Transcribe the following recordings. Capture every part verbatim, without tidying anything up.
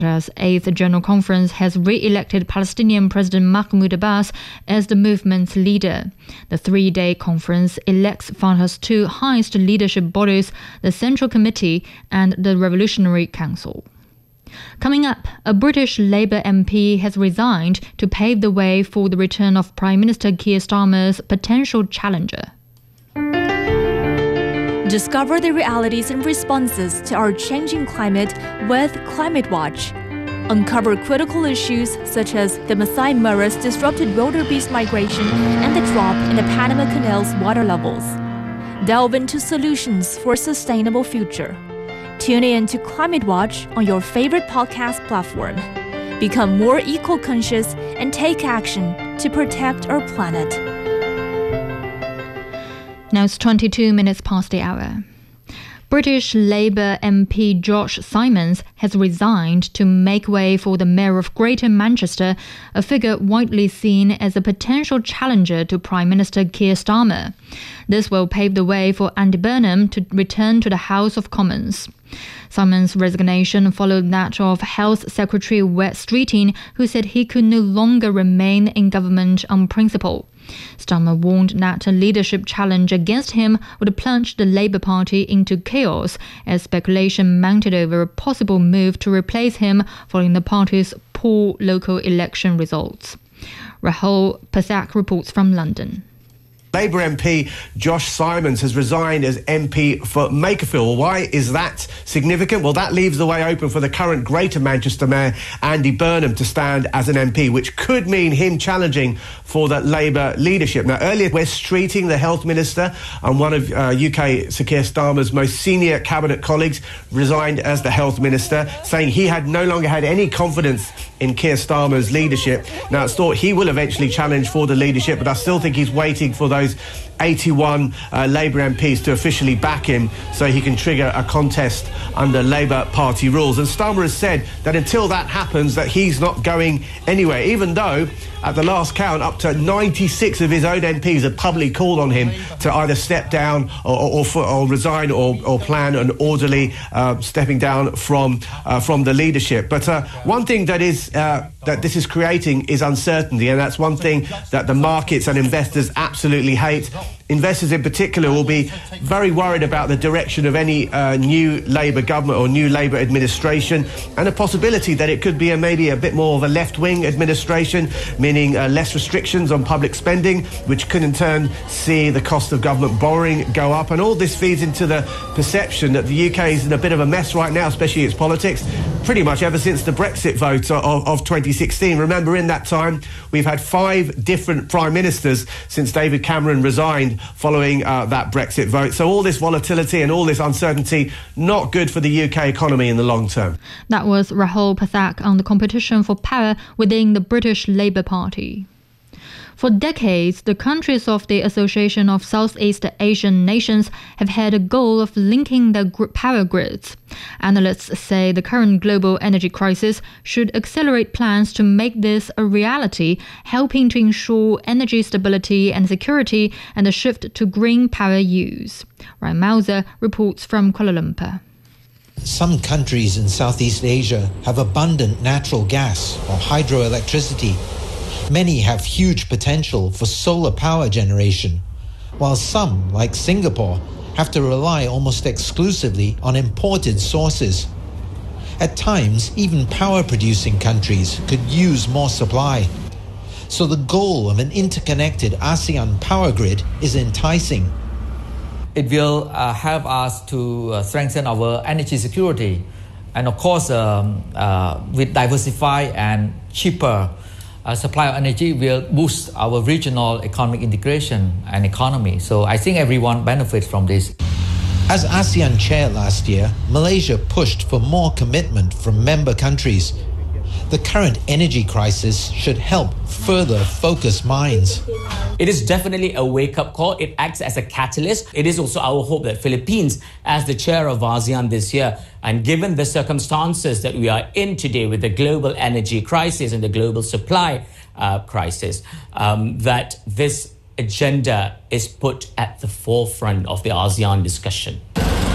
Qatar's eighth General Conference has re-elected Palestinian President Mahmoud Abbas as the movement's leader. The three-day conference elects Fatah's two highest leadership bodies, the Central Committee and the Revolutionary Council. Coming up, a British Labour M P has resigned to pave the way for the return of Prime Minister Keir Starmer's potential challenger. Discover the realities and responses to our changing climate with Climate Watch. Uncover critical issues such as the Masai Mara's disrupted wildebeest migration and the drop in the Panama Canal's water levels. Delve into solutions for a sustainable future. Tune in to Climate Watch on your favorite podcast platform. Become more eco-conscious and take action to protect our planet. Now it's twenty-two minutes past the hour. British Labour M P Josh Simons has resigned to make way for the Mayor of Greater Manchester, a figure widely seen as a potential challenger to Prime Minister Keir Starmer. This will pave the way for Andy Burnham to return to the House of Commons. Simons' resignation followed that of Health Secretary Wes Streeting, who said he could no longer remain in government on principle. Starmer warned that a leadership challenge against him would plunge the Labour Party into chaos as speculation mounted over a possible move to replace him following the party's poor local election results. Rahul Pathak reports from London. Labour M P Josh Simons has resigned as M P for Makerfield. Well, why is that significant? Well, that leaves the way open for the current Greater Manchester Mayor Andy Burnham to stand as an M P, which could mean him challenging for the Labour leadership. Now, earlier, Wes Streeting, the Health Minister and one of uh, U K Sir Keir Starmer's most senior cabinet colleagues, resigned as the Health Minister, saying he had no longer had any confidence in Keir Starmer's leadership. Now, it's thought he will eventually challenge for the leadership, but I still think he's waiting for those eighty-one uh, Labour M Ps to officially back him so he can trigger a contest under Labour Party rules. And Starmer has said that until that happens, that he's not going anywhere, even though at the last count, up to ninety-six of his own M Ps have publicly called on him to either step down or, or, or, or resign or, or plan an orderly uh, stepping down from uh, from the leadership. But uh, one thing that is uh, that this is creating is uncertainty, and that's one thing that the markets and investors absolutely hate. Investors in particular will be very worried about the direction of any uh, new Labour government or new Labour administration, and a possibility that it could be a, maybe a bit more of a left-wing administration, meaning uh, less restrictions on public spending, which could in turn see the cost of government borrowing go up. And all this feeds into the perception that the U K is in a bit of a mess right now, especially its politics, pretty much ever since the Brexit vote of, of twenty sixteen. Remember, in that time, we've had five different prime ministers since David Cameron resigned following uh, that Brexit vote. So all this volatility and all this uncertainty, not good for the U K economy in the long term. That was Rahul Pathak on the competition for power within the British Labour Party. For decades, the countries of the Association of Southeast Asian Nations have had a goal of linking their power grids. Analysts say the current global energy crisis should accelerate plans to make this a reality, helping to ensure energy stability and security and the shift to green power use. Ryan Mauser reports from Kuala Lumpur. Some countries in Southeast Asia have abundant natural gas or hydroelectricity. Many have huge potential for solar power generation, while some, like Singapore, have to rely almost exclusively on imported sources. At times, even power-producing countries could use more supply. So the goal of an interconnected ASEAN power grid is enticing. It will uh, help us to uh, strengthen our energy security, and of course, um, uh, with diversified and cheaper Uh, supply of energy will boost our regional economic integration and economy. So I think everyone benefits from this. As ASEAN chair last year, Malaysia pushed for more commitment from member countries. The current energy crisis should help further focus minds. It is definitely a wake-up call. It acts as a catalyst. It is also our hope that Philippines, as the chair of ASEAN this year, and given the circumstances that we are in today with the global energy crisis and the global supply uh, crisis, um, that this agenda is put at the forefront of the ASEAN discussion.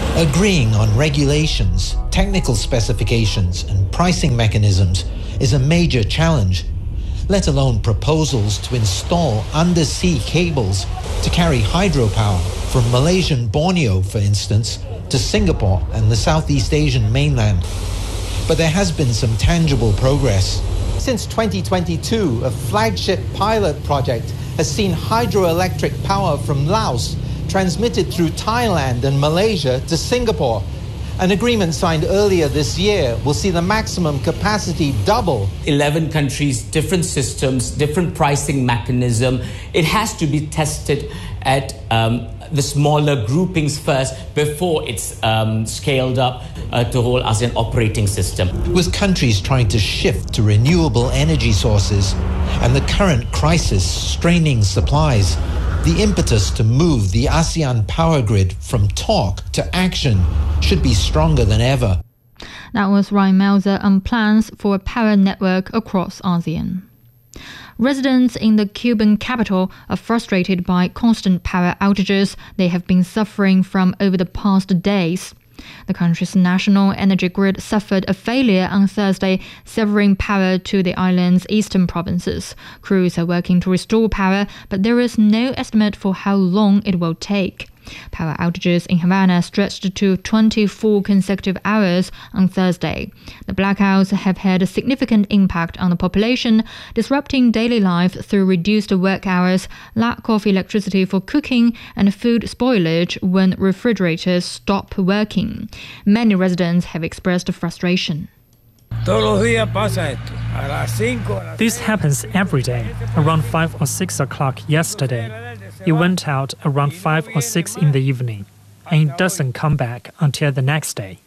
Agreeing on regulations, technical specifications, and pricing mechanisms is a major challenge, let alone proposals to install undersea cables to carry hydropower from Malaysian Borneo, for instance, to Singapore and the Southeast Asian mainland. But there has been some tangible progress. Since twenty twenty-two, a flagship pilot project has seen hydroelectric power from Laos transmitted through Thailand and Malaysia to Singapore. An agreement signed earlier this year will see the maximum capacity double. eleven countries, different systems, different pricing mechanism. It has to be tested at um, the smaller groupings first before it's um, scaled up uh, to whole ASEAN operating system. With countries trying to shift to renewable energy sources and the current crisis straining supplies, the impetus to move the ASEAN power grid from talk to action should be stronger than ever. That was Ryan Melzer on plans for a power network across ASEAN. Residents in the Cuban capital are frustrated by constant power outages they have been suffering from over the past days. The country's national energy grid suffered a failure on Thursday, severing power to the island's eastern provinces. Crews are working to restore power, but there is no estimate for how long it will take. Power outages in Havana stretched to twenty-four consecutive hours on Thursday. The blackouts have had a significant impact on the population, disrupting daily life through reduced work hours, lack of electricity for cooking, and food spoilage when refrigerators stop working. Many residents have expressed frustration. This happens every day, around five or six o'clock yesterday. It went out around five or six in the evening, and it doesn't come back until the next day.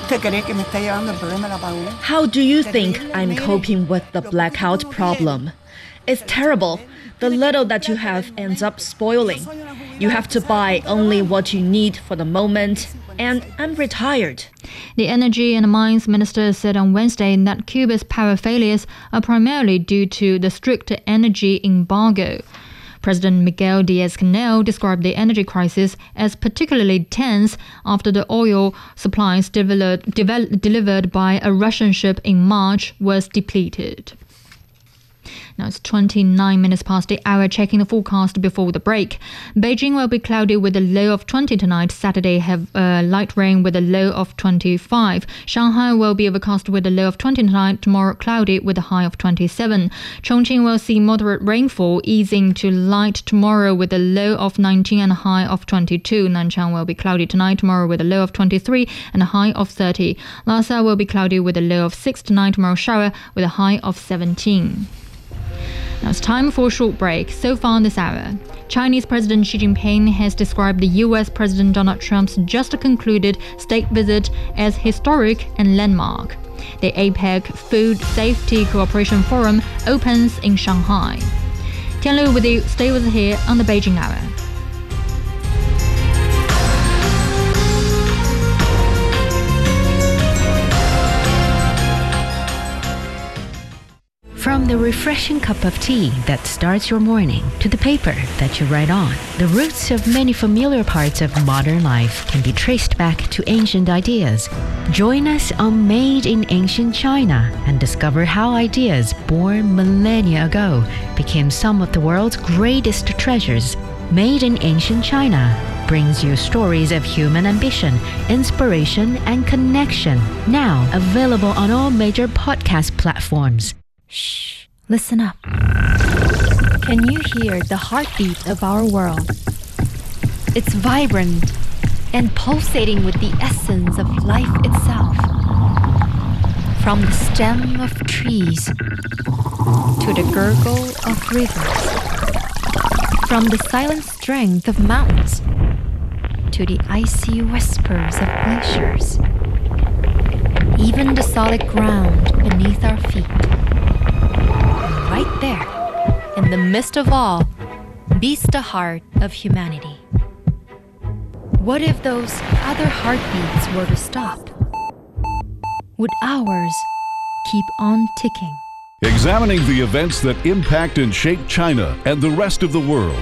How do you think I'm coping with the blackout problem? It's terrible. The little that you have ends up spoiling. You have to buy only what you need for the moment, and I'm retired. The Energy and Mines Minister said on Wednesday that Cuba's power failures are primarily due to the strict energy embargo. President Miguel Diaz-Canel described the energy crisis as particularly tense after the oil supplies developed, devel- delivered by a Russian ship in March was depleted. Now it's twenty-nine minutes past the hour, checking the forecast before the break. Beijing will be cloudy with a low of twenty tonight. Saturday have uh, light rain with a low of twenty-five. Shanghai will be overcast with a low of twenty tonight. Tomorrow cloudy with a high of twenty-seven. Chongqing will see moderate rainfall, easing to light tomorrow with a low of nineteen and a high of twenty-two. Nanchang will be cloudy tonight, tomorrow with a low of twenty-three and a high of thirty. Lhasa will be cloudy with a low of six tonight, tomorrow shower with a high of seventeen. Now it's time for a short break. So far this hour, Chinese President Xi Jinping has described the U S President Donald Trump's just concluded state visit as historic and landmark. The APEC Food Safety Cooperation Forum opens in Shanghai. Tian Lu with you. Stay with us here on the Beijing Hour. From the refreshing cup of tea that starts your morning to the paper that you write on, the roots of many familiar parts of modern life can be traced back to ancient ideas. Join us on Made in Ancient China and discover how ideas born millennia ago became some of the world's greatest treasures. Made in Ancient China brings you stories of human ambition, inspiration, and connection. Now available on all major podcast platforms. Shh, listen up. Can you hear the heartbeat of our world? It's vibrant and pulsating with the essence of life itself. From the stem of trees to the gurgle of rivers. From the silent strength of mountains to the icy whispers of glaciers. Even the solid ground beneath our feet. Right there, in the midst of all, beats the heart of humanity. What if those other heartbeats were to stop? Would ours keep on ticking? Examining the events that impact and shape China and the rest of the world.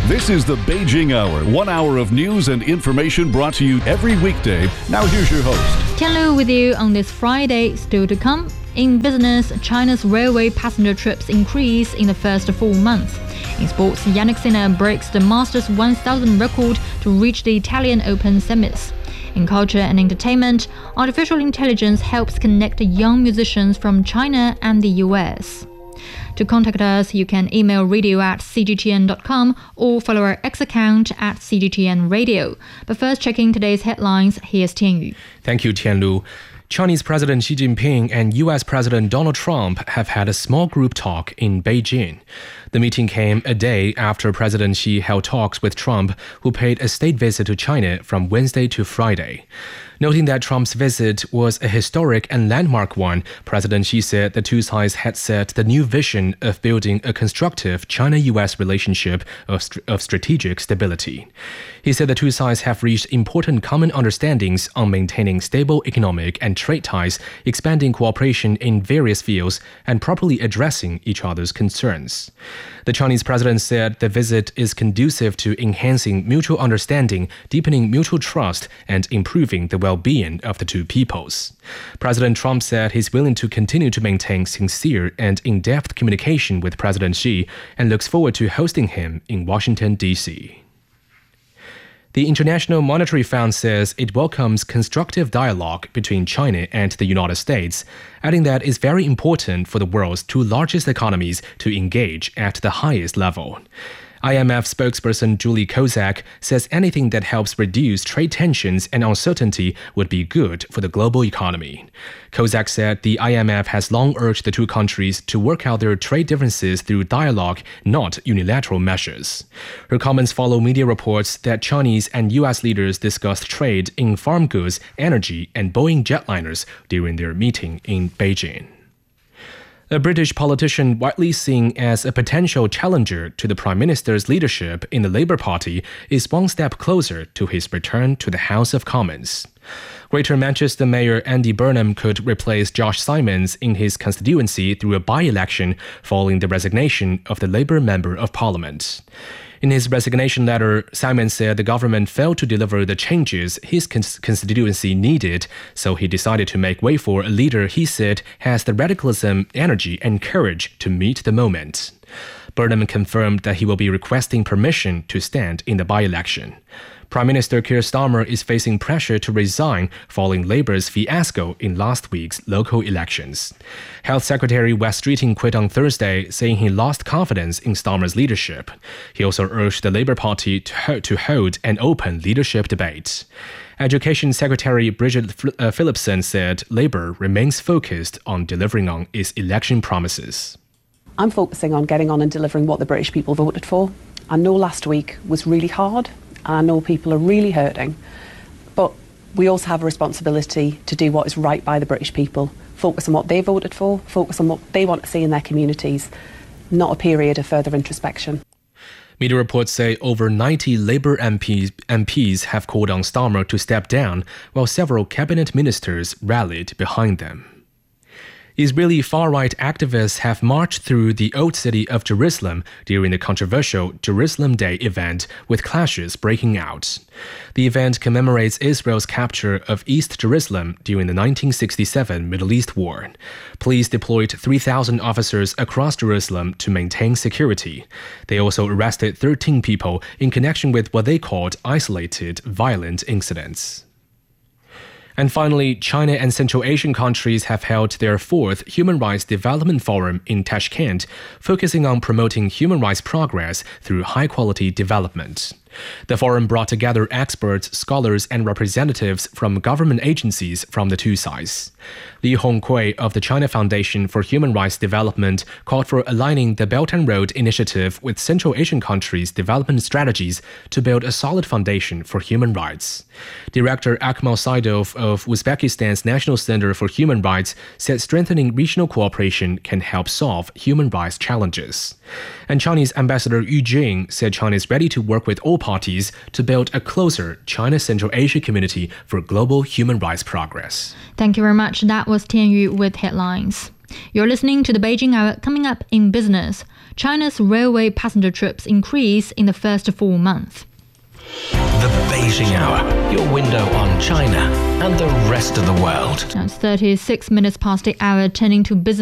This is the Beijing Hour, one hour of news and information brought to you every weekday. Now here's your host. Tian Lu with you on this Friday. Still to come. In business, China's railway passenger trips increase in the first four months. In sports, Yannick Sinner breaks the Masters one thousand record to reach the Italian Open semis. In culture and entertainment, artificial intelligence helps connect young musicians from China and the U S. To contact us, you can email radio at c g t n dot com or follow our X account at c g t n radio. But first, checking today's headlines, here's Tianyu. Thank you, Tianlu. Chinese President Xi Jinping and U S President Donald Trump have had a small group talk in Beijing. The meeting came a day after President Xi held talks with Trump, who paid a state visit to China from Wednesday to Friday. Noting that Trump's visit was a historic and landmark one, President Xi said the two sides had set the new vision of building a constructive China-U S relationship of, st- of strategic stability. He said the two sides have reached important common understandings on maintaining stable economic and trade ties, expanding cooperation in various fields, and properly addressing each other's concerns. The Chinese president said the visit is conducive to enhancing mutual understanding, deepening mutual trust, and improving the well-being of the two peoples. President Trump said he's willing to continue to maintain sincere and in-depth communication with President Xi and looks forward to hosting him in Washington, D C The International Monetary Fund says it welcomes constructive dialogue between China and the United States, adding that it's very important for the world's two largest economies to engage at the highest level. I M F spokesperson Julie Kozak says anything that helps reduce trade tensions and uncertainty would be good for the global economy. Kozak said the I M F has long urged the two countries to work out their trade differences through dialogue, not unilateral measures. Her comments follow media reports that Chinese and U S leaders discussed trade in farm goods, energy, and Boeing jetliners during their meeting in Beijing. A British politician widely seen as a potential challenger to the Prime Minister's leadership in the Labour Party is one step closer to his return to the House of Commons. Greater Manchester Mayor Andy Burnham could replace Josh Simons in his constituency through a by-election following the resignation of the Labour Member of Parliament. In his resignation letter, Simons said the government failed to deliver the changes his cons- constituency needed, so he decided to make way for a leader he said has the radicalism, energy, and courage to meet the moment. Burnham confirmed that he will be requesting permission to stand in the by-election. Prime Minister Keir Starmer is facing pressure to resign following Labour's fiasco in last week's local elections. Health Secretary Wes Streeting quit on Thursday, saying he lost confidence in Starmer's leadership. He also urged the Labour Party to, ho- to hold an open leadership debate. Education Secretary Bridget F- uh, Phillipson said Labour remains focused on delivering on its election promises. I'm focusing on getting on and delivering what the British people voted for. I know last week was really hard. I know people are really hurting, but we also have a responsibility to do what is right by the British people, focus on what they voted for, focus on what they want to see in their communities, not a period of further introspection. Media reports say over ninety Labour M Ps, M Ps have called on Starmer to step down, while several cabinet ministers rallied behind them. Israeli far-right activists have marched through the Old City of Jerusalem during the controversial Jerusalem Day event, with clashes breaking out. The event commemorates Israel's capture of East Jerusalem during the nineteen sixty-seven Middle East War. Police deployed three thousand officers across Jerusalem to maintain security. They also arrested thirteen people in connection with what they called isolated violent incidents. And finally, China and Central Asian countries have held their fourth Human Rights Development Forum in Tashkent, focusing on promoting human rights progress through high-quality development. The forum brought together experts, scholars, and representatives from government agencies from the two sides. Li Hongkui of the China Foundation for Human Rights Development called for aligning the Belt and Road Initiative with Central Asian countries' development strategies to build a solid foundation for human rights. Director Akmal Saidov of Uzbekistan's National Center for Human Rights said strengthening regional cooperation can help solve human rights challenges. And Chinese Ambassador Yu Jing said China is ready to work with all parties to build a closer China-Central Asia community for global human rights progress. Thank you very much. That was Tian Yu with headlines. You're listening to the Beijing Hour. Coming up in business, China's railway passenger trips increase in the first four months. The Beijing Hour, your window on China and the rest of the world. Now it's thirty-six minutes past the hour, turning to business.